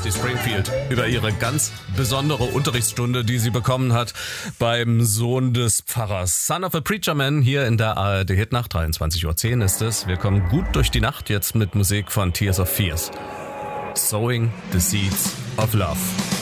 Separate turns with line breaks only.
Christy Springfield über ihre ganz besondere Unterrichtsstunde, die sie bekommen hat beim Sohn des Pfarrers. Son of a Preacher Man hier in der ARD Hitnacht, 23:10 Uhr ist es. Wir kommen gut durch die Nacht jetzt mit Musik von Tears of Fears. Sowing the Seeds of Love.